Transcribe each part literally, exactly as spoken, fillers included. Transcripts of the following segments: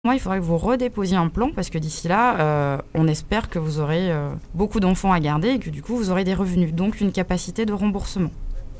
Moi, il faudrait que vous redéposiez un plan parce que d'ici là, euh, on espère que vous aurez euh, beaucoup d'enfants à garder et que du coup, vous aurez des revenus, donc une capacité de remboursement.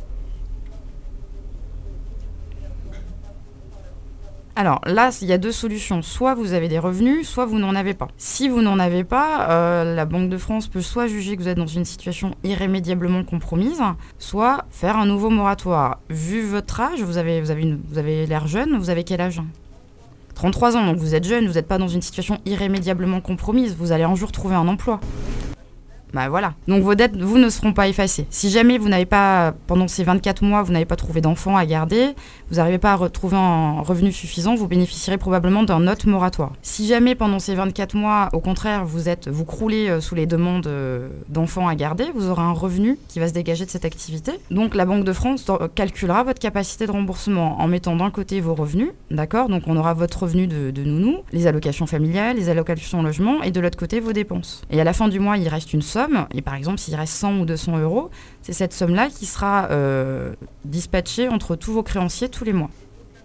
Alors là, il y a deux solutions. Soit vous avez des revenus, soit vous n'en avez pas. Si vous n'en avez pas, euh, la Banque de France peut soit juger que vous êtes dans une situation irrémédiablement compromise, soit faire un nouveau moratoire. Vu votre âge, vous avez, vous avez, une, vous avez l'air jeune, vous avez quel âge ? trente-trois ans, donc vous êtes jeune, vous n'êtes pas dans une situation irrémédiablement compromise, vous allez un jour trouver un emploi. Bah voilà. Donc vos dettes, vous, ne seront pas effacées. Si jamais vous n'avez pas, pendant ces vingt-quatre mois, vous n'avez pas trouvé d'enfant à garder, vous n'arrivez pas à retrouver un revenu suffisant, vous bénéficierez probablement d'un autre moratoire. Si jamais pendant ces vingt-quatre mois, au contraire, vous êtes, vous croulez sous les demandes d'enfants à garder, vous aurez un revenu qui va se dégager de cette activité. Donc la Banque de France calculera votre capacité de remboursement en mettant d'un côté vos revenus, d'accord ? Donc on aura votre revenu de, de nounou, les allocations familiales, les allocations logement, et de l'autre côté vos dépenses. Et à la fin du mois, il reste une somme. Et par exemple, s'il reste cent ou deux cents euros, c'est cette somme-là qui sera euh, dispatchée entre tous vos créanciers tous les mois.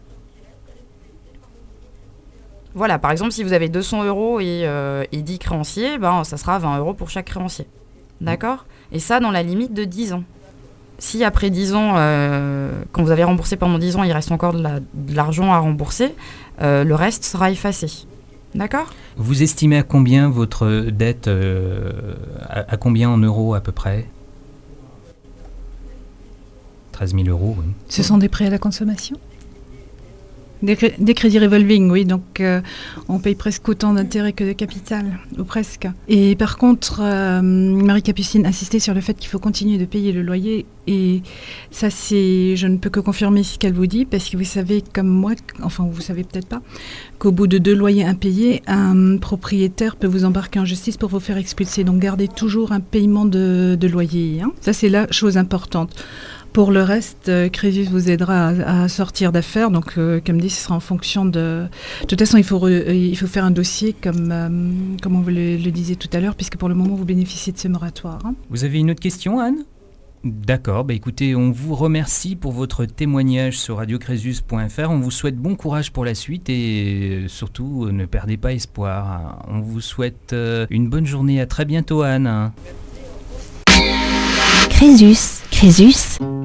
Voilà, par exemple, si vous avez deux cents euros et, euh, et dix créanciers, ben, ça sera vingt euros pour chaque créancier. D'accord ? Et ça, dans la limite de dix ans. Si après dix ans, euh, quand vous avez remboursé pendant dix ans, il reste encore de, la, de l'argent à rembourser, euh, le reste sera effacé. D'accord ? Vous estimez à combien votre dette, euh, à, à combien en euros à peu près ? treize mille euros, oui. Ce sont des prêts à la consommation ? Des, cré- des crédits revolving, oui, donc euh, on paye presque autant d'intérêts que de capital, ou presque. Et par contre, euh, Marie-Capucine insistait sur le fait qu'il faut continuer de payer le loyer, et ça, c'est, je ne peux que confirmer ce qu'elle vous dit, parce que vous savez, comme moi, enfin vous savez peut-être pas, qu'au bout de deux loyers impayés, un propriétaire peut vous embarquer en justice pour vous faire expulser. Donc gardez toujours un paiement de, de loyer, hein. Ça, c'est la chose importante. Pour le reste, euh, Crésus vous aidera à, à sortir d'affaires. Donc, euh, comme dit, ce sera en fonction de... De toute façon, il faut, re, euh, il faut faire un dossier, comme, euh, comme on vous le, le disait tout à l'heure, puisque pour le moment, vous bénéficiez de ce moratoire. Hein. Vous avez une autre question, Anne ? D'accord, bah écoutez, on vous remercie pour votre témoignage sur radio crésus point f r. On vous souhaite bon courage pour la suite et surtout, ne perdez pas espoir. On vous souhaite une bonne journée. À très bientôt, Anne. Crésus, Crésus.